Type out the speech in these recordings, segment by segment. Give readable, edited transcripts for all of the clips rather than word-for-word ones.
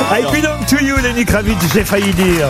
I belong to you, Lenny Kravitz, j'ai failli dire.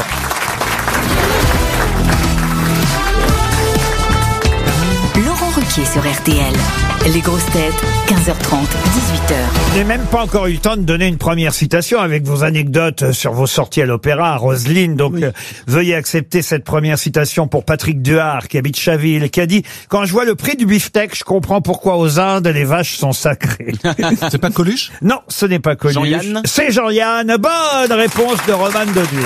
Laurent Ruquier sur RTL. Les grosses têtes, 15h30, 18h. Je n'ai même pas encore eu le temps de donner une première citation avec vos anecdotes sur vos sorties à l'opéra, Roselyne. Donc, veuillez accepter cette première citation pour Patrick Duhart, qui habite Chaville, qui a dit « Quand je vois le prix du beefsteak, je comprends pourquoi aux Indes, les vaches sont sacrées. » C'est pas Coluche? Non, ce n'est pas Coluche. Jean-Yann? C'est Jean-Yann. Bonne réponse de Roman Doduy.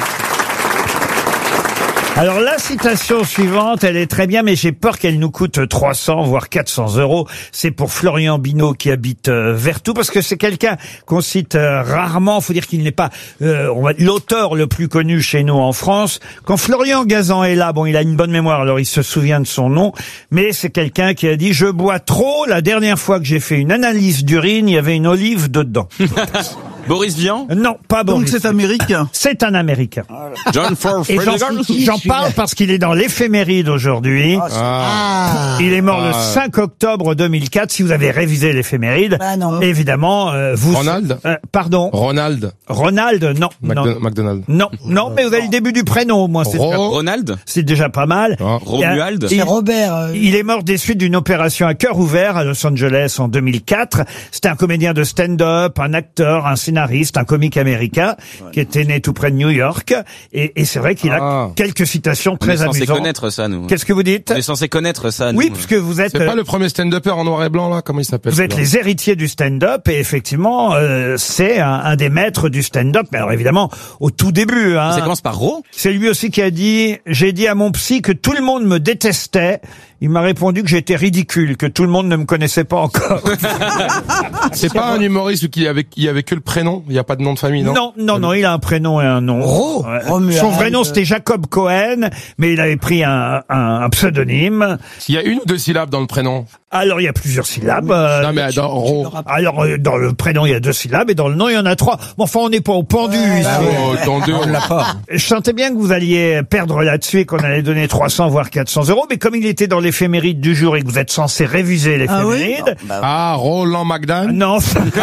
Alors la citation suivante, elle est très bien, mais j'ai peur qu'elle nous coûte 300 voire 400 €. C'est pour Florian Binot qui habite Vertou, parce que c'est quelqu'un qu'on cite rarement. Faut dire qu'il n'est pas l'auteur le plus connu chez nous en France. Quand Florian Gazan est là, bon, il a une bonne mémoire, alors il se souvient de son nom, mais c'est quelqu'un qui a dit « Je bois trop. La dernière fois que j'ai fait une analyse d'urine, il y avait une olive dedans. » Boris Vian? Non, pas Boris. Donc c'est américain. C'est un Américain. John Ford Et j'en parle parce qu'il est dans l'éphéméride aujourd'hui. Il est mort le 5 octobre 2004. Si vous avez révisé l'éphéméride, évidemment, vous... Ronald? Pardon? Ronald? Ronald, non. McDonald? Non, mais vous avez le début du prénom, moi. Ronald? C'est déjà pas mal. Romuald? C'est Robert. Il est mort des suites d'une opération à cœur ouvert à Los Angeles en 2004. C'était un comédien de stand-up, un acteur, un scénariste, un comique américain qui était né tout près de New York. Et c'est vrai qu'il a quelques citations très amusantes. On est censé connaître ça, nous. Qu'est-ce que vous dites? On est censé connaître ça, nous. Oui, parce que vous êtes... C'est pas le premier stand-upper en noir et blanc, là? Comment il s'appelle? Vous êtes les héritiers du stand-up, et effectivement, c'est un des maîtres du stand-up. Mais alors évidemment, au tout début... Ça commence par Ro? C'est lui aussi qui a dit « J'ai dit à mon psy que tout le monde me détestait. Il m'a répondu que j'étais ridicule, que tout le monde ne me connaissait pas encore. » C'est pas un humoriste qui avait que le prénom? Il n'y a pas de nom de famille, non? Non, il a un prénom et un nom. Son vrai nom, c'était Jacob Cohen, mais il avait pris un pseudonyme. Il y a une ou deux syllabes dans le prénom? Alors, il y a plusieurs syllabes. Non, mais dans Ro. Alors, dans le prénom, il y a 2 syllabes, et dans le nom, il y en a 3. Bon, enfin, on n'est pas au pendu ici. Dans 2, on l'a pas. Je sentais bien que vous alliez perdre là-dessus et qu'on allait donner 300 voire 400 €, mais comme il était dans l'éphéméride du jour et que vous êtes censé réviser l'éphéméride... Roland McDan? Non.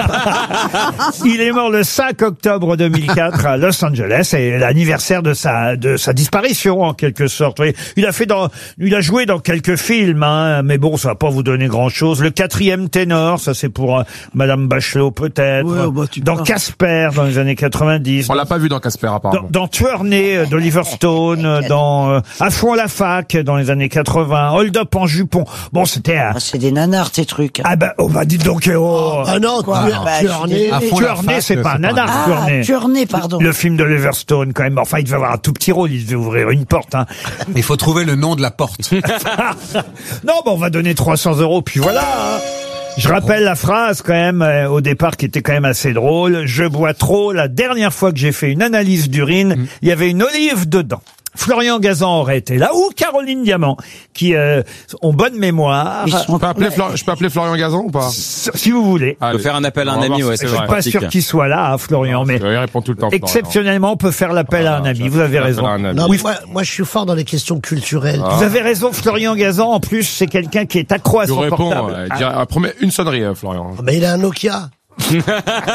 Il est mort le 5 octobre 2004 à Los Angeles, et l'anniversaire de sa disparition, en quelque sorte. Oui. Il a joué dans quelques films, hein, mais bon, ça va pas vous donner grand-chose. Le 4e ténor, ça c'est pour Madame Bachelot peut-être. Dans Casper, dans les années 90. On l'a pas vu dans Casper, apparemment. Dans Tueur né d'Oliver Stone, dans À fond la fac dans les années 80, Hold Up en jupon. Bon, c'était... c'est des nanars, ces trucs. Ah ben, dites donc... non, Tueur né, c'est pas un nanar, Tueur né. Tueur né, pardon. Le film de Oliver Stone, quand même. Enfin, il devait avoir un tout petit rôle, il devait ouvrir une porte, hein. Il faut trouver le nom de la porte. Non, on va donner 300 €, puis voilà, hein. Je rappelle la phrase quand même au départ qui était quand même assez drôle. Je bois trop. La dernière fois que j'ai fait une analyse d'urine, il y avait une olive dedans. Florian Gazan aurait été là, ou Caroline Diamant, qui ont bonne mémoire. Je peux appeler Florian Gazan ou pas? Si vous voulez. On peut faire un appel à un ami, ouais, c'est vrai. Je suis pas sûr qu'il soit là, Florian, mais il répond tout le temps. Exceptionnellement, on peut faire l'appel à un ami. Vous avez raison. Non, moi, je suis fort dans les questions culturelles. Vous avez raison, Florian Gazan. En plus, c'est quelqu'un qui est accro à son portable. Une sonnerie, Florian. Mais il a un Nokia. Il n'existe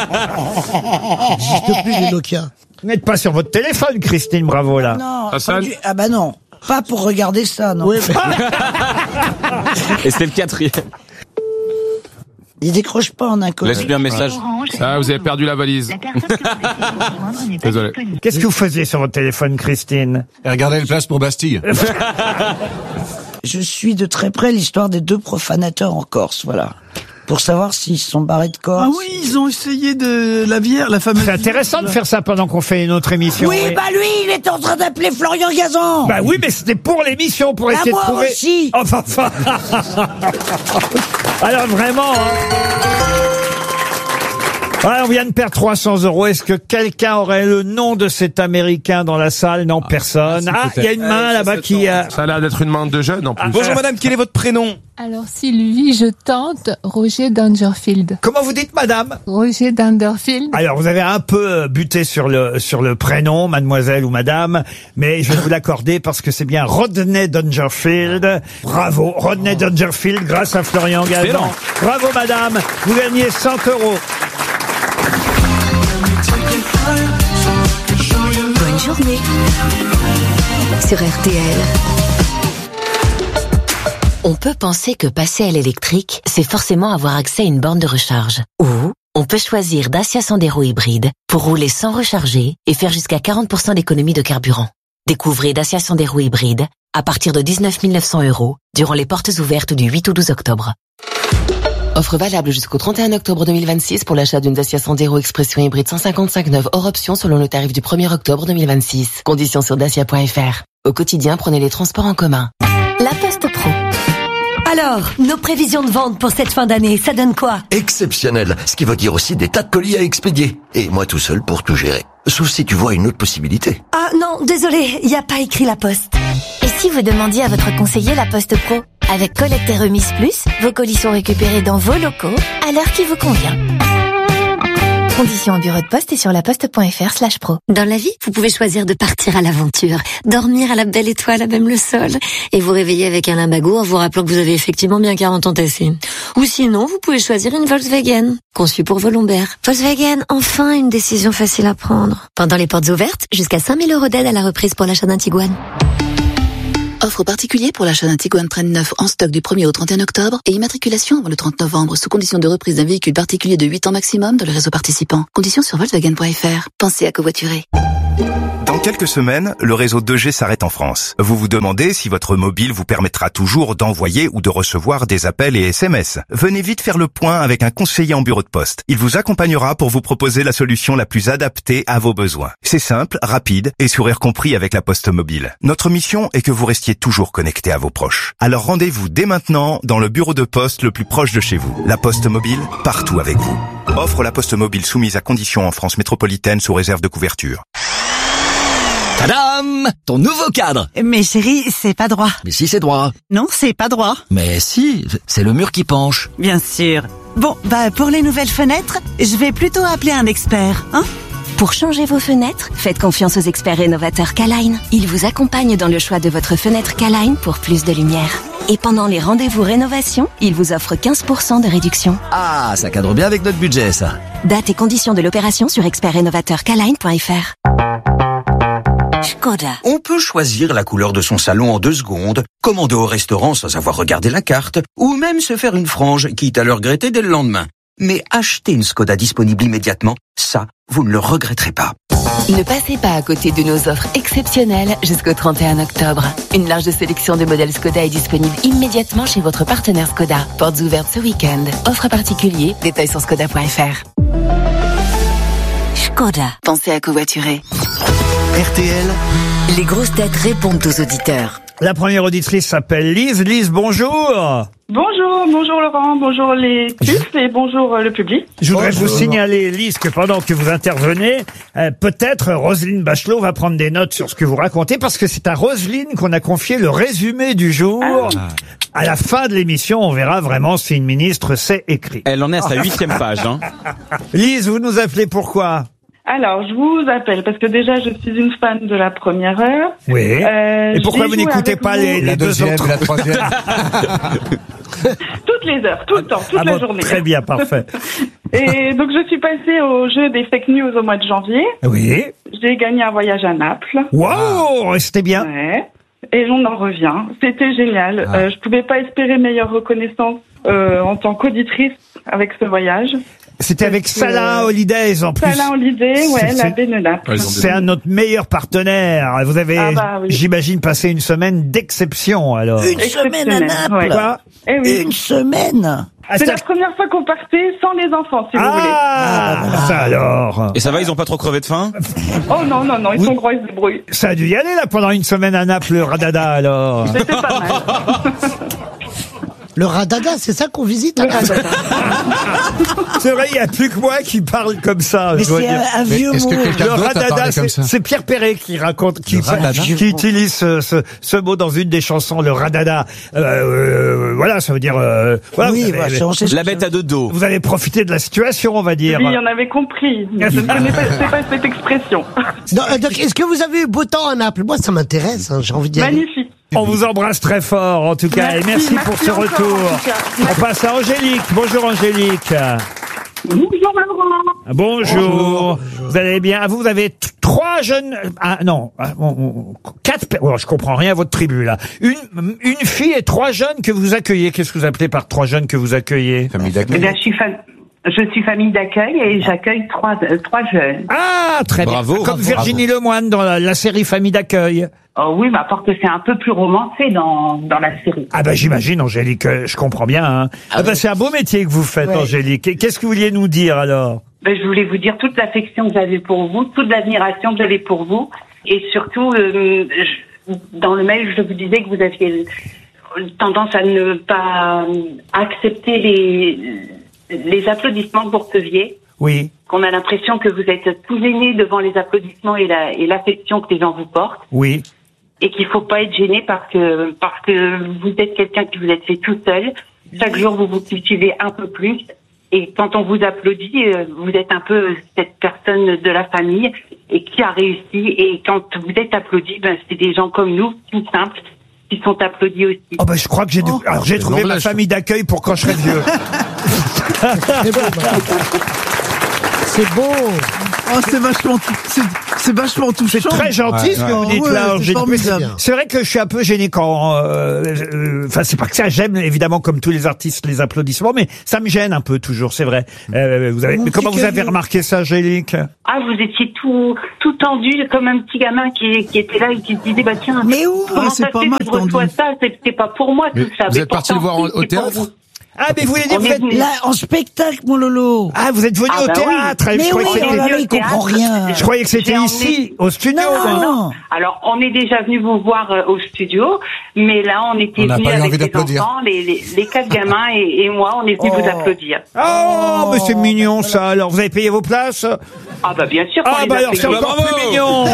plus les Nokia. Vous n'êtes pas sur votre téléphone, Christine Bravo, là. Non, non. Pas pour regarder ça, non. Oui, Et c'était le 4e. Il décroche pas en inconnu. Laisse-lui un message. Vous avez perdu la valise. Désolé. Qu'est-ce que vous faisiez sur votre téléphone, Christine? Regardez le place pour Bastille. Je suis de très près l'histoire des 2 profanateurs en Corse, voilà. Pour savoir s'ils se sont barrés de Corse. Ah oui, ils ont essayé de la fameuse... C'est intéressant de faire ça pendant qu'on fait une autre émission. Oui, lui, il était en train d'appeler Florian Gazan. Bah oui, mais c'était pour l'émission, pour essayer de trouver... Moi aussi. Enfin... Alors vraiment... on vient de perdre 300 €. Est-ce que quelqu'un aurait le nom de cet Américain dans la salle? Non, personne. Il y a une main là-bas qui... Ça a l'air d'être une main de jeune, en plus. Bonjour madame, quel est votre prénom? Alors Sylvie, je tente Roger Dangerfield. Comment vous dites, madame? Roger Dangerfield. Alors, vous avez un peu buté sur le prénom, mademoiselle ou madame, mais je vais vous l'accorder parce que c'est bien Rodney Dangerfield. Bravo, Rodney Dangerfield, grâce à Florian Gazan. Bravo, madame. Vous gagnez 100 €. informés sur RTL. On peut penser que passer à l'électrique, c'est forcément avoir accès à une borne de recharge. Ou on peut choisir Dacia Sandero hybride pour rouler sans recharger et faire jusqu'à 40% d'économie de carburant. Découvrez Dacia Sandero hybride à partir de 19 900 € durant les portes ouvertes du 8 au 12 octobre. Offre valable jusqu'au 31 octobre 2026 pour l'achat d'une Dacia Sandero Expression hybride 155 neuve hors option selon le tarif du 1er octobre 2026. Conditions sur dacia.fr. Au quotidien, prenez les transports en commun. La Poste Pro. Alors, nos prévisions de vente pour cette fin d'année, ça donne quoi? Exceptionnel, ce qui veut dire aussi des tas de colis à expédier. Et moi tout seul pour tout gérer. Sauf si tu vois une autre possibilité. Ah non, désolé, il n'y a pas écrit La Poste. Et si vous demandiez à votre conseiller La Poste Pro? Avec collecte et remise plus, vos colis sont récupérés dans vos locaux, à l'heure qui vous convient. Conditions en bureau de poste et sur laposte.fr/pro. Dans la vie, vous pouvez choisir de partir à l'aventure, dormir à la belle étoile à même le sol, et vous réveiller avec un limbago en vous rappelant que vous avez effectivement bien 40 ans tassés. Ou sinon, vous pouvez choisir une Volkswagen, conçue pour vos lombaires. Volkswagen, enfin une décision facile à prendre. Pendant les portes ouvertes, jusqu'à 5 000 € d'aide à la reprise pour l'achat d'un Tiguan. Offre particulier pour l'achat d'un Tiguan 39 en stock du 1er au 31 octobre et immatriculation avant le 30 novembre sous condition de reprise d'un véhicule particulier de 8 ans maximum dans le réseau participant. Conditions sur Volkswagen.fr. Pensez à covoiturer. Dans quelques semaines, le réseau 2G s'arrête en France. Vous vous demandez si votre mobile vous permettra toujours d'envoyer ou de recevoir des appels et SMS. Venez vite faire le point avec un conseiller en bureau de poste. Il vous accompagnera pour vous proposer la solution la plus adaptée à vos besoins. C'est simple, rapide et sourire compris avec la Poste mobile. Notre mission est que vous restiez toujours connecté à vos proches. Alors rendez-vous dès maintenant dans le bureau de poste le plus proche de chez vous. La Poste mobile, partout avec vous. Offre la Poste mobile soumise à conditions en France métropolitaine sous réserve de couverture. Tadam! Ton nouveau cadre! Mais chérie, c'est pas droit. Mais si, c'est droit. Non, c'est pas droit. Mais si, c'est le mur qui penche. Bien sûr. Bon, pour les nouvelles fenêtres, je vais plutôt appeler un expert, hein? Pour changer vos fenêtres, faites confiance aux experts rénovateurs K-Line. Ils vous accompagnent dans le choix de votre fenêtre K-Line pour plus de lumière. Et pendant les rendez-vous rénovation, ils vous offrent 15% de réduction. Ah, ça cadre bien avec notre budget, ça. Date et conditions de l'opération sur expertrénovateurkline.fr. Škoda. On peut choisir la couleur de son salon en 2 secondes, commander au restaurant sans avoir regardé la carte, ou même se faire une frange, quitte à le regretter dès le lendemain. Mais acheter une Škoda disponible immédiatement, ça, vous ne le regretterez pas. Ne passez pas à côté de nos offres exceptionnelles jusqu'au 31 octobre. Une large sélection de modèles Škoda est disponible immédiatement chez votre partenaire Škoda. Portes ouvertes ce week-end. Offre particulier, détails sur škoda.fr. Škoda. Pensez à covoiturer. RTL, les grosses têtes répondent aux auditeurs. La première auditrice s'appelle Lise. Lise, bonjour. Bonjour Laurent, bonjour les puces et bonjour le public. Je voudrais vous signaler, Lise, que pendant que vous intervenez, peut-être Roselyne Bachelot va prendre des notes sur ce que vous racontez, parce que c'est à Roselyne qu'on a confié le résumé du jour. À la fin de l'émission, on verra vraiment si une ministre sait écrire. Elle en est à sa 8e page. Hein. Lise, vous nous appelez pourquoi ? Alors, je vous appelle parce que déjà, je suis une fan de la première heure. Oui. Et pourquoi vous n'écoutez pas les deux autres ? La troisième. Toutes les heures, tout le temps, toute la journée. Très bien, parfait. Et donc, je suis passée au jeu des fake news au mois de janvier. Oui. J'ai gagné un voyage à Naples. Wow, c'était bien. Ouais. Et on en revient. C'était génial. Je pouvais pas espérer meilleure reconnaissance en tant qu'auditrice avec ce voyage. C'était avec Salah Holidays en plus. Salah Holidays, ouais, la baie de Naples. C'est un de notre meilleur partenaire. Vous avez, oui. J'imagine, passé une semaine d'exception alors. Une semaine à Naples. Ouais. Quoi ? Eh oui. Une semaine. C'est la première fois qu'on partait sans les enfants, si vous voulez. Ça alors. Et ça va, ils ont pas trop crevé de faim ? Oh non, ils sont gros, ils se débrouillent. Ça a dû y aller là pendant une semaine à Naples, le Radada alors. C'était pas mal. Le Radada, c'est ça qu'on visite à Naples. C'est vrai, il n'y a plus que moi qui parle comme ça. Mais c'est un vieux mot. Le Radada, c'est Pierre Perret qui raconte, qui utilise ce mot dans une des chansons, le Radada. Voilà, ça veut dire. Voilà, oui, la bête à deux dos. Vous avez profité de la situation, on va dire. Oui, on avait compris. Je ne connaissais pas cette expression. Donc, est-ce que vous avez eu beau temps à Naples ? Moi, ça m'intéresse, hein, j'ai envie d'y aller. Magnifique. On vous embrasse très fort, en tout cas, et merci pour ce retour. On passe à Angélique. Bonjour Angélique. Bonjour Laurent. Bonjour. Vous allez bien? Ah, vous avez 3 jeunes... Ah non, 4... Oh, je comprends rien à votre tribu, là. Une fille et 3 jeunes que vous accueillez. Qu'est-ce que vous appelez par 3 jeunes que vous accueillez? Famille Eh d'accueil. bien, je suis famille d'accueil et j'accueille 3 jeunes. Ah, très bien. Bravo. Comme Virginie Lemoine dans la série Famille d'accueil. Oh oui, mais à part que c'est un peu plus romancé dans la série. Ah bah j'imagine, Angélique, je comprends bien. Hein. Ah bah c'est un beau métier que vous faites, ouais. Angélique. Et qu'est-ce que vous vouliez nous dire alors? Ben, je voulais vous dire toute l'affection que j'avais pour vous, toute l'admiration que j'avais pour vous, et surtout dans le mail, je vous disais que vous aviez tendance à ne pas accepter les applaudissements que vous receviez. Oui. Qu'on a l'impression que vous êtes tout gêné devant les applaudissements et l'affection que les gens vous portent. Oui. Et qu'il faut pas être gêné parce que vous êtes quelqu'un qui vous êtes fait tout seul. Chaque jour, vous vous cultivez un peu plus. Et quand on vous applaudit, vous êtes un peu cette personne de la famille et qui a réussi. Et quand vous êtes applaudi, ben, c'est des gens comme nous, tout simples, qui sont applaudis aussi. Oh ben, je crois que j'ai trouvé ma famille d'accueil pour quand je serai vieux. C'est beau. Oh, c'est vachement touchant. C'est très gentil ce que vous dites là. C'est vrai que je suis un peu gêné quand. Enfin, c'est pas que ça. J'aime évidemment comme tous les artistes les applaudissements, mais ça me gêne un peu toujours. C'est vrai. Mais comment vous avez remarqué ça, Angélique? Ah, vous étiez tout tendu comme un petit gamin qui était là et qui se disait bah tiens. Mais où? Comment ça fait que je reçois ça? C'est pas pour moi tout ça. Vous êtes parti le voir au théâtre? Ah, mais vous voulez dire, vous êtes là, en spectacle, mon Lolo. Ah, vous êtes venu au théâtre. Oui. Mais oui, il comprend rien. Je croyais que c'était ici, au studio. Non. Alors, on est déjà venu vous voir au studio, mais là, on était venus avec les enfants, les 4 gamins et moi, on est venus vous applaudir. Oh, mais c'est mignon, ça. Alors, vous avez payé vos places? Ah, bah, bien sûr. Ah, bah, alors, c'est encore plus mignon.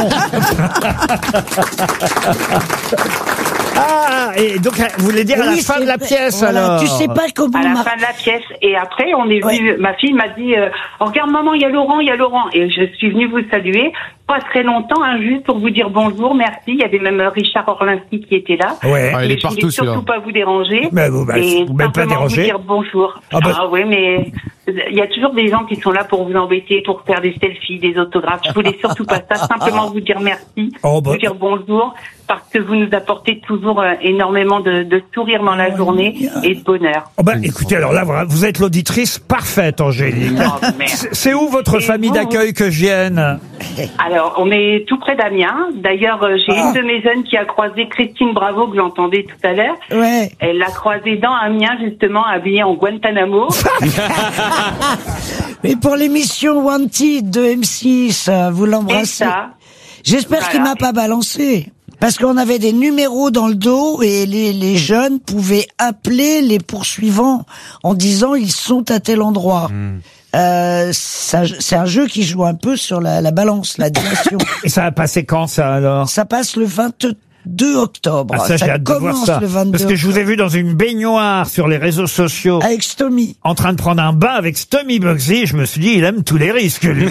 Ah, et donc, vous voulez dire à la fin de la pièce, alors? Tu sais pas comment... À la fin de la pièce. Et après, on est venu, ma fille m'a dit, regarde maman, il y a Laurent. Et je suis venue vous saluer. Pas très longtemps, hein, juste pour vous dire bonjour, merci. Il y avait même Richard Orlinski qui était là. Ouais. Ah, il est partout, je voulais surtout pas vous déranger. Mais vous m'avez pas dérangé. Vous dire bonjour. Ah ouais, mais il y a toujours des gens qui sont là pour vous embêter, pour faire des selfies, des autographes. Je voulais surtout pas ça, simplement vous dire merci, vous dire bonjour, parce que vous nous apportez toujours énormément de sourires dans la journée et de bonheur. Oh bah, écoutez, alors là, vous êtes l'auditrice parfaite, Angélique. C'est où votre famille d'accueil que je vienne? Alors, on est tout près d'Amiens. D'ailleurs, j'ai une de mes jeunes qui a croisé Christine Bravo, que j'entendais tout à l'heure. Ouais. Elle l'a croisée dans Amiens, justement, habillée en Guantanamo. Mais pour l'émission Wanted de M6, vous l'embrassez. J'espère qu'il m'a pas balancé. Parce qu'on avait des numéros dans le dos et les jeunes pouvaient appeler les poursuivants en disant ils sont à tel endroit. C'est un jeu qui joue un peu sur la balance, la dilation. Et ça va passer quand, ça, alors? Ça passe le 22 octobre. Ah, ça j'ai hâte de voir ça. Le 22 parce que je vous ai vu dans une baignoire sur les réseaux sociaux. Avec Stomy. En train de prendre un bain avec Stomy Bugsy. Je me suis dit, il aime tous les risques, lui.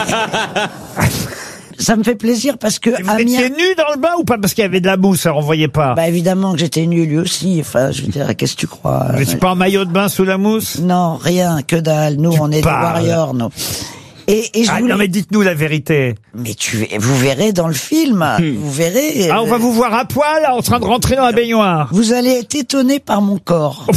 Ça me fait plaisir parce que vous étiez nu dans le bain ou pas? Parce qu'il y avait de la mousse, alors on voyait pas. Bah évidemment que j'étais nu, lui aussi. Enfin, je veux dire, qu'est-ce que tu crois? Vous n'étiez pas en maillot de bain sous la mousse? Non, rien, que dalle. Nous, on est des warriors, nous. Et je voulais... Non mais dites-nous la vérité. Mais vous verrez dans le film, vous verrez. Ah, on va vous voir à poil, en train de rentrer dans la baignoire. Vous allez être étonné par mon corps.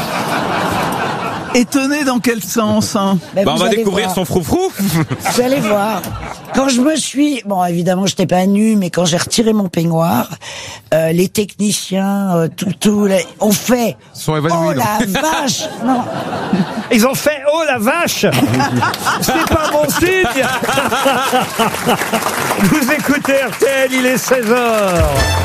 Étonné dans quel sens, hein? On va découvrir son froufrou. Vous allez voir. Quand je me suis... Bon, évidemment, j'étais pas nue, mais quand j'ai retiré mon peignoir, les techniciens, ont fait... Sont évanouis, oh la vache! Non. Ils ont fait oh la vache. C'est pas bon signe. Vous écoutez RTL, il est 16h.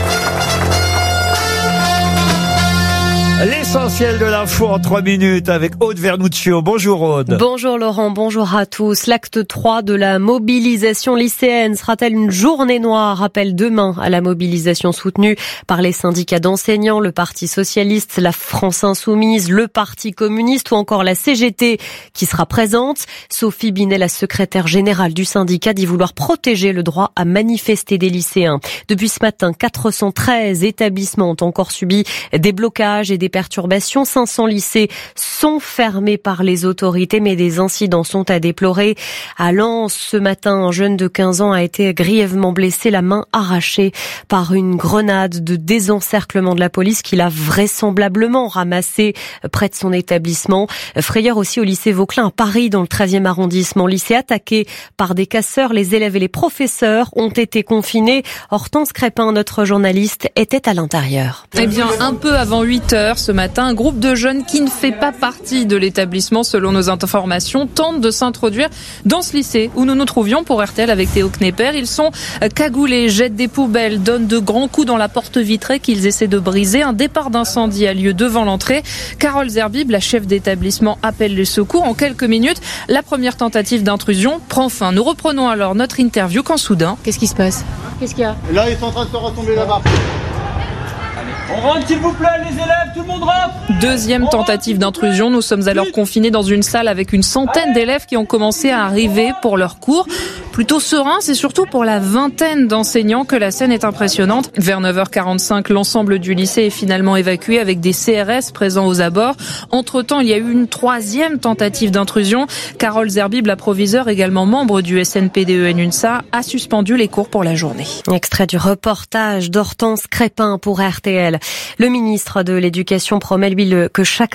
L'essentiel de l'info en 3 minutes avec Aude Vernuccio. Bonjour Aude. Bonjour Laurent, bonjour à tous. L'acte 3 de la mobilisation lycéenne sera-t-elle une journée noire? Appel demain à la mobilisation soutenue par les syndicats d'enseignants, le Parti socialiste, la France insoumise, le Parti communiste ou encore la CGT qui sera présente. Sophie Binet, la secrétaire générale du syndicat, dit vouloir protéger le droit à manifester des lycéens. Depuis ce matin, 413 établissements ont encore subi des blocages et des perturbations. 500 lycées sont fermés par les autorités, mais des incidents sont à déplorer. À Lens, ce matin, un jeune de 15 ans a été grièvement blessé, la main arrachée par une grenade de désencerclement de la police qu'il a vraisemblablement ramassée près de son établissement. Frayeur aussi au lycée Vauquelin à Paris, dans le 13e arrondissement. Lycée attaqué par des casseurs. Les élèves et les professeurs ont été confinés. Hortense Crépin, notre journaliste, était à l'intérieur. Eh bien, un peu avant 8h ce matin, un groupe de jeunes qui ne fait pas partie de l'établissement, selon nos informations, tente de s'introduire dans ce lycée où nous nous trouvions pour RTL avec Théo Knepper. Ils sont cagoulés, jettent des poubelles, donnent de grands coups dans la porte vitrée qu'ils essaient de briser. Un départ d'incendie a lieu devant l'entrée. Carole Zerbib, la chef d'établissement, appelle les secours. En quelques minutes, la première tentative d'intrusion prend fin. Nous reprenons alors notre interview quand soudain... Qu'est-ce qui se passe? Qu'est-ce qu'il y a? Là, ils sont en train de se retomber là-bas. On rentre s'il vous plaît, les élèves, tout le monde rentre. Deuxième tentative d'intrusion, nous sommes alors confinés dans une salle avec une centaine d'élèves qui ont commencé à arriver pour leur cours. Plutôt serein, c'est surtout pour la vingtaine d'enseignants que la scène est impressionnante. Vers 9h45, l'ensemble du lycée est finalement évacué avec des CRS présents aux abords. Entre-temps, il y a eu une troisième tentative d'intrusion. Carole Zerbib, la proviseure, également membre du SNPDEN-UNSA, a suspendu les cours pour la journée. Extrait du reportage d'Hortense Crépin pour RTL. Le ministre de l'Éducation promet, lui, que chaque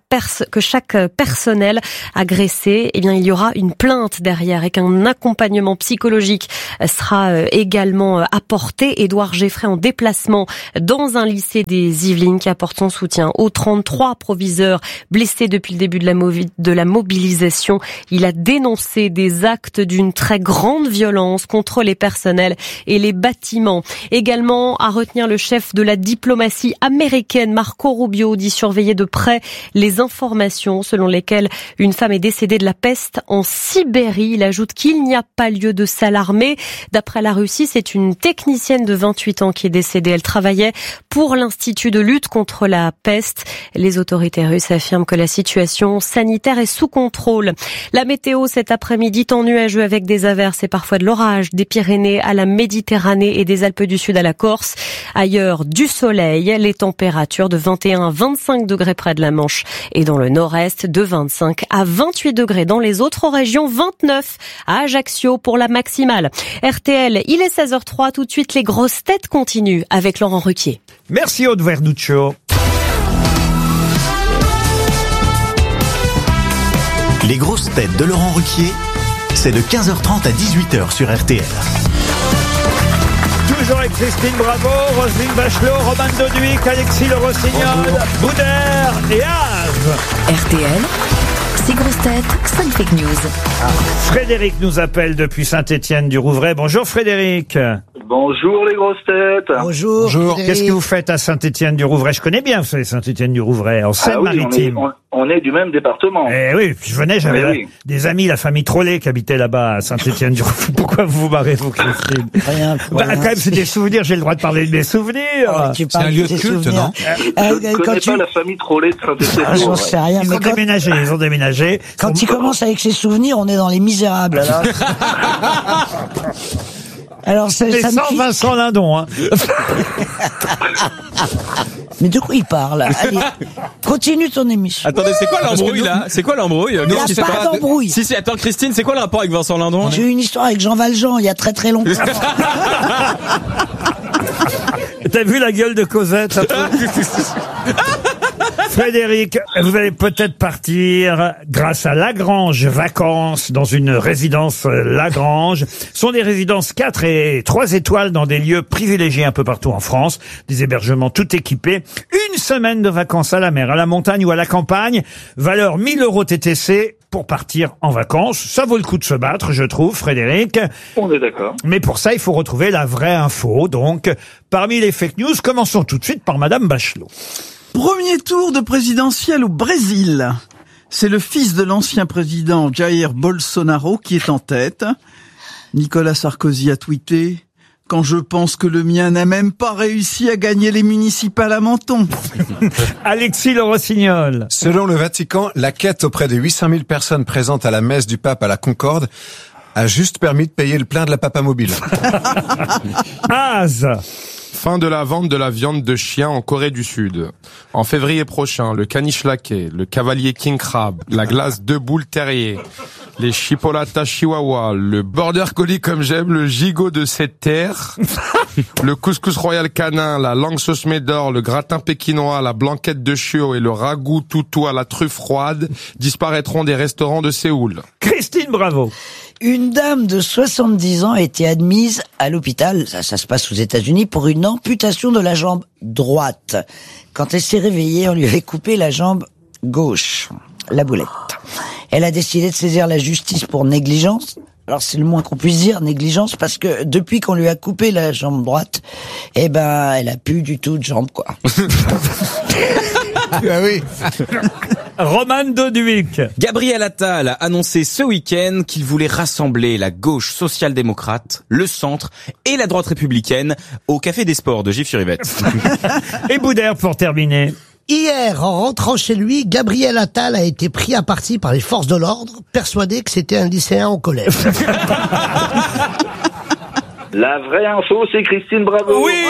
personnel agressé, eh bien, il y aura une plainte derrière et qu'un accompagnement psychologique sera également apporté. Édouard Geffray en déplacement dans un lycée des Yvelines qui apporte son soutien aux 33 proviseurs blessés depuis le début de la mobilisation. Il a dénoncé des actes d'une très grande violence contre les personnels et les bâtiments. Également à retenir le chef de la diplomatie américaine, Marco Rubio, dit surveiller de près les informations selon lesquelles une femme est décédée de la peste en Sibérie. Il ajoute qu'il n'y a pas lieu de s'alarmer. D'après la Russie, c'est une technicienne de 28 ans qui est décédée. Elle travaillait pour l'Institut de lutte contre la peste. Les autorités russes affirment que la situation sanitaire est sous contrôle. La météo cet après-midi, temps nuageux avec des averses et parfois de l'orage, des Pyrénées à la Méditerranée et des Alpes du Sud à la Corse. Ailleurs, du soleil. Les températures de 21 à 25 degrés près de la Manche et dans le nord-est, de 25 à 28 degrés dans les autres régions, 29 à Ajaccio pour la maximale. RTL, il est 16h03, tout de suite les grosses têtes continuent avec Laurent Ruquier. Merci Aude Verduccio. Les grosses têtes de Laurent Ruquier, c'est de 15h30 à 18h sur RTL. Toujours avec Christine Bravo, Roselyne Bachelot, Roman Doduic, Alexis Le Rossignol, Boudère et Az. RTL, 6 grosses têtes, 5 fake news. Frédéric nous appelle depuis Saint-Étienne-du-Rouvray. Bonjour Frédéric. Bonjour les grosses têtes. Bonjour. Qu'est-ce que vous faites à Saint-Étienne-du-Rouvray? Je connais bien, vous savez, Saint-Étienne-du-Rouvray, en Seine-Maritime. Oui, on est du même département. Eh oui, puis je venais, j'avais des amis, la famille Trollet, qui habitait là-bas à Saint-Étienne-du-Rouvray. Pourquoi vous vous marrez, vous, Christine? Rien. Quand même, c'est des souvenirs, j'ai le droit de parler de mes souvenirs. C'est un lieu de culte, non? Je ne connais pas la famille Trollet de Saint-Étienne. J'en sais rien. Ils ont déménagé. Quand il commence avec ses souvenirs, on est dans Les Misérables. Alors c'est sans Vincent Lindon, hein. Mais de quoi il parle? Allez, continue ton émission. Attendez, c'est quoi l'embrouille là? C'est quoi l'embrouille? Il n'y a pas d'embrouille. Si, attends Christine, c'est quoi le rapport avec Vincent Lindon? J'ai eu une histoire avec Jean Valjean il y a très très longtemps. T'as vu la gueule de Cosette? Frédéric, vous allez peut-être partir grâce à Lagrange Vacances dans une résidence Lagrange. Ce sont des résidences 4 et 3 étoiles dans des lieux privilégiés un peu partout en France. Des hébergements tout équipés. Une semaine de vacances à la mer, à la montagne ou à la campagne. Valeur 1 000 € TTC pour partir en vacances. Ça vaut le coup de se battre, je trouve, Frédéric. On est d'accord. Mais pour ça, il faut retrouver la vraie info. Donc, parmi les fake news, commençons tout de suite par Madame Bachelot. Premier tour de présidentiel au Brésil. C'est le fils de l'ancien président Jair Bolsonaro qui est en tête. Nicolas Sarkozy a tweeté « Quand je pense que le mien n'a même pas réussi à gagner les municipales à Menton ». Alexis Le Rossignol. Selon le Vatican, la quête auprès des 800 000 personnes présentes à la messe du pape à la Concorde a juste permis de payer le plein de la papamobile. Az. Fin de la vente de la viande de chien en Corée du Sud. En février prochain, le caniche laqué, le cavalier king crab, la glace de boule terrier, les chipolatas chihuahua, le border collie comme j'aime, le gigot de cette terre, le couscous royal canin, la langue sauce médor, le gratin pékinois, la blanquette de chiot et le ragoût toutou à la truffe froide disparaîtront des restaurants de Séoul. Christine Bravo. Une dame de 70 ans a été admise à l'hôpital, ça se passe aux États-Unis, pour une amputation de la jambe droite. Quand elle s'est réveillée, on lui avait coupé la jambe gauche, la boulette. Elle a décidé de saisir la justice pour négligence. Alors c'est le moins qu'on puisse dire, négligence, parce que depuis qu'on lui a coupé la jambe droite, elle a plus du tout de jambe, quoi. Ah oui. Roman Doduic. Gabriel Attal a annoncé ce week-end qu'il voulait rassembler la gauche social-démocrate, le centre et la droite républicaine au Café des Sports de Gif-sur-Yvette. Et Boudère pour terminer. Hier, en rentrant chez lui, Gabriel Attal a été pris à partie par les forces de l'ordre, persuadé que c'était un lycéen en colère. La vraie info, c'est Christine Bravo. Oui.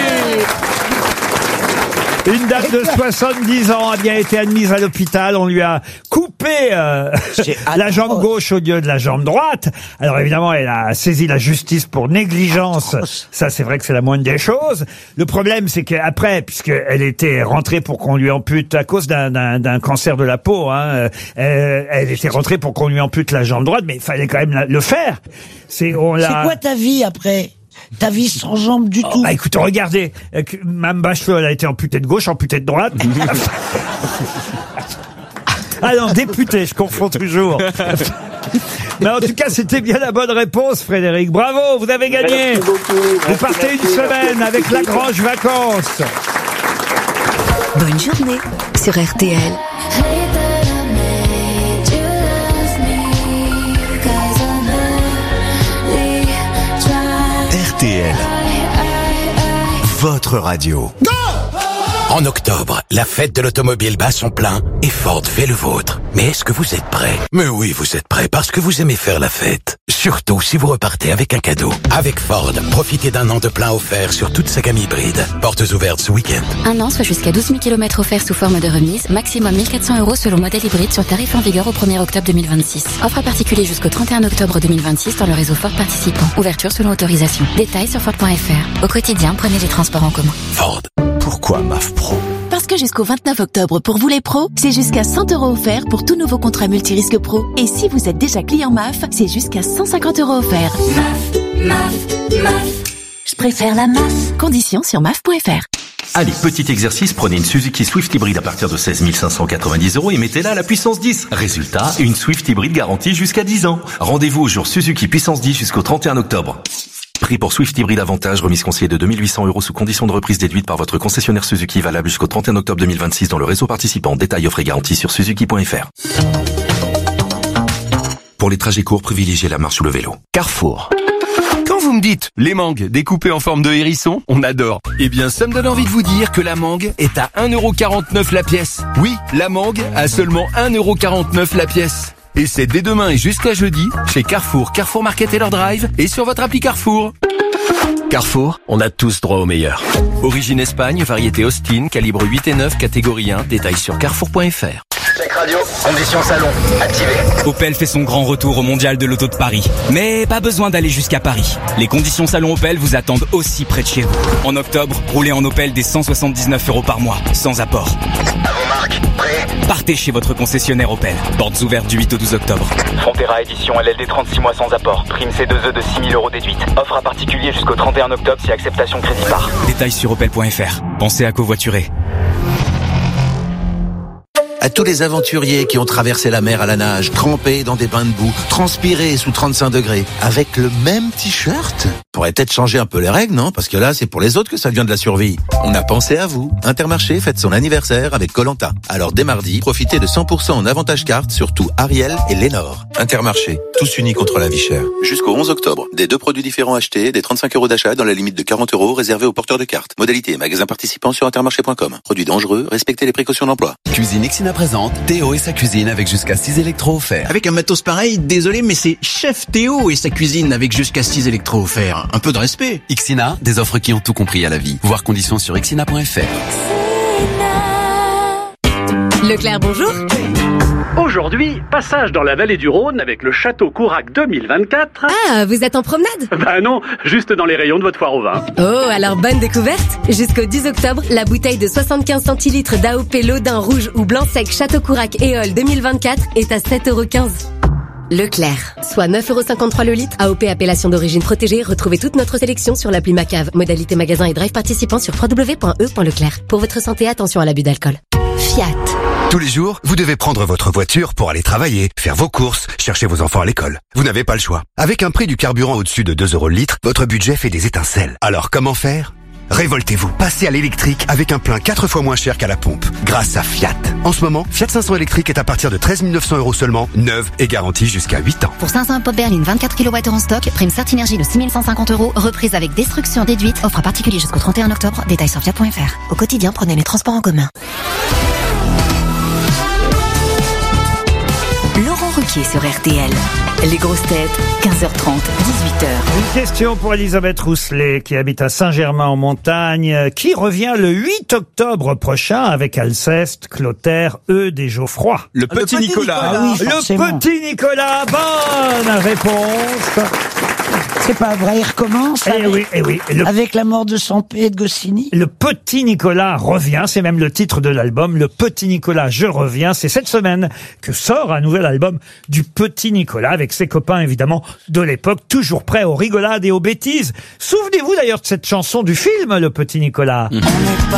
Une dame de 70 ans a bien été admise à l'hôpital. On lui a coupé la jambe gauche au lieu de la jambe droite. Alors évidemment, elle a saisi la justice pour négligence. Ça, c'est vrai que c'est la moindre des choses. Le problème, c'est qu'après, puisqu'elle était rentrée pour qu'on lui ampute à cause d'un cancer de la peau, elle était rentrée pour qu'on lui ampute la jambe droite, mais il fallait quand même le faire. C'est quoi ta vie après ? Ta vie sans jambes du tout. Bah écoutez, regardez, Mme Bachelot, elle a été amputée de gauche, amputée de droite. Ah non, députée, je confonds toujours. Mais en tout cas, c'était bien la bonne réponse, Frédéric. Bravo, vous avez gagné. Merci beaucoup. Vous partez une semaine avec Lagrange Vacances. Bonne journée sur RTL. RTL, votre radio. En octobre, la fête de l'automobile bat son plein et Ford fait le vôtre. Mais est-ce que vous êtes prêts? Mais oui, vous êtes prêts parce que vous aimez faire la fête. Surtout si vous repartez avec un cadeau. Avec Ford, profitez d'un an de plein offert sur toute sa gamme hybride. Portes ouvertes ce week-end. Un an, soit jusqu'à 12 000 km offerts sous forme de remise, maximum 1 400 € selon modèle hybride sur tarif en vigueur au 1er octobre 2026. Offre à particulier jusqu'au 31 octobre 2026 dans le réseau Ford participant. Ouverture selon autorisation. Détails sur Ford.fr. Au quotidien, prenez les transports en commun. Ford. Pourquoi MAF Pro? Parce que jusqu'au 29 octobre, pour vous les pros, c'est jusqu'à 100 € offerts pour tout nouveau contrat multirisque pro. Et si vous êtes déjà client MAF, c'est jusqu'à 150 € offerts. MAF. Je préfère la MAF. Conditions sur MAF.fr. Allez, petit exercice, prenez une Suzuki Swift hybride à partir de 16 590 € et mettez-la à la puissance 10. Résultat, une Swift hybride garantie jusqu'à 10 ans. Rendez-vous au jour Suzuki puissance 10 jusqu'au 31 octobre. Prix pour Swift Hybrid Avantage, remise conseillée de 2 800 € sous condition de reprise déduite par votre concessionnaire Suzuki, valable jusqu'au 31 octobre 2026 dans le réseau participant. Détails offre et garantie sur suzuki.fr. Pour les trajets courts, privilégiez la marche ou le vélo. Carrefour. Quand vous me dites les mangues découpées en forme de hérisson, on adore. Eh bien, ça me donne envie de vous dire que la mangue est à 1,49 € la pièce. Oui, la mangue à seulement 1,49 € la pièce. Et c'est dès demain et jusqu'à jeudi, chez Carrefour, Carrefour Market et leur drive, et sur votre appli Carrefour. Carrefour, on a tous droit au meilleur. Origine Espagne, variété Austin, calibre 8 et 9, catégorie 1, détails sur carrefour.fr. Check radio, conditions salon, activé. Opel fait son grand retour au Mondial de l'Auto de Paris. Mais pas besoin d'aller jusqu'à Paris. Les conditions salon Opel vous attendent aussi près de chez vous. En octobre, roulez en Opel dès 179 € par mois, sans apport. À vos marques, prêt? Partez chez votre concessionnaire Opel. Portes ouvertes du 8 au 12 octobre. Frontera édition LLD 36 mois sans apport. Prime C2E de 6 000 € déduite. Offre à particulier jusqu'au 31 octobre si acceptation crédit par. Détails sur opel.fr. Pensez à covoiturer. À tous les aventuriers qui ont traversé la mer à la nage, trempés dans des bains de boue, transpirés sous 35 degrés, avec le même t-shirt. Pourrait peut-être changer un peu les règles, non? Parce que là, c'est pour les autres que ça devient de la survie. On a pensé à vous. Intermarché fête son anniversaire avec Koh-Lanta. Alors dès mardi, profitez de 100% en avantage carte sur tout Ariel et Lénore. Intermarché, tous unis contre la vie chère. Jusqu'au 11 octobre, des 2 produits différents achetés, des 35 € d'achat dans la limite de 40 € réservés aux porteurs de cartes. Modalité, magasin participant sur intermarché.com. Produits dangereux, respectez les précautions d'emploi. Cuisine Xina Ixina présente Théo et sa cuisine avec jusqu'à 6 électros offerts. Avec un matos pareil, désolé, mais c'est Chef Théo et sa cuisine avec jusqu'à 6 électros offerts. Un peu de respect. Ixina, des offres qui ont tout compris à la vie. Voir conditions sur ixina.fr. Leclerc, bonjour. Aujourd'hui, passage dans la vallée du Rhône avec le Château Courac 2024. Ah, vous êtes en promenade? Bah non, juste dans les rayons de votre foire au vin. Oh, alors bonne découverte. Jusqu'au 10 octobre, la bouteille de 75 centilitres d'AOP Lodin rouge ou blanc sec Château Courac Éole 2024 est à 7,15 €. Leclerc, soit 9,53 € le litre. AOP appellation d'origine protégée. Retrouvez toute notre sélection sur l'appli Macave. Modalité magasin et drive participant sur www.e.leclerc. Pour votre santé, attention à l'abus d'alcool. Fiat. Tous les jours, vous devez prendre votre voiture pour aller travailler, faire vos courses, chercher vos enfants à l'école. Vous n'avez pas le choix. Avec un prix du carburant au-dessus de 2 € le litre, votre budget fait des étincelles. Alors comment faire ? Révoltez-vous. Passez à l'électrique avec un plein 4 fois moins cher qu'à la pompe. Grâce à Fiat. En ce moment, Fiat 500 électrique est à partir de 13 900 € seulement, neuve et garantie jusqu'à 8 ans. Pour 500 pop berline 24 kWh en stock, prime Certinergie de 6 150 €, reprise avec destruction déduite, offre à particulier jusqu'au 31 octobre, détails sur fiat.fr. Au quotidien, prenez les transports en commun. Laurent Ruquier sur RTL. Les grosses têtes, 15h30, 18h. Une question pour Elisabeth Rousselet, qui habite à Saint-Germain-en-Montagne, qui revient le 8 octobre prochain avec Alceste, Clotaire, Eudes et Geoffroy. Le petit Nicolas. Ah oui, Le forcément. petit Nicolas, bonne réponse. C'est pas vrai, il recommence Eh oui. avec la mort de Sampé et de Goscinny. Le petit Nicolas revient, c'est même le titre de l'album. Le petit Nicolas, je reviens. C'est cette semaine que sort un nouvel album du petit Nicolas avec ses copains évidemment de l'époque, toujours prêts aux rigolades et aux bêtises. Souvenez-vous d'ailleurs de cette chanson du film Le petit Nicolas.